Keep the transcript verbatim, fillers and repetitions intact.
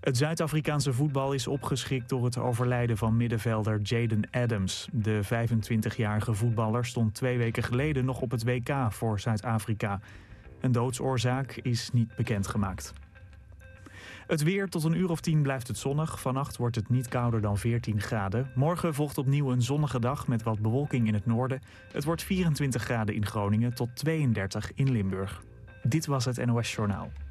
Het Zuid-Afrikaanse voetbal is opgeschrikt door het overlijden van middenvelder Jaden Adams. De vijfentwintigjarige voetballer stond twee weken geleden nog op het W K voor Zuid-Afrika. Een doodsoorzaak is niet bekendgemaakt. Het weer, tot een uur of tien blijft het zonnig. Vannacht wordt het niet kouder dan veertien graden. Morgen volgt opnieuw een zonnige dag met wat bewolking in het noorden. Het wordt vierentwintig graden in Groningen tot tweeëndertig in Limburg. Dit was het N O S Journaal.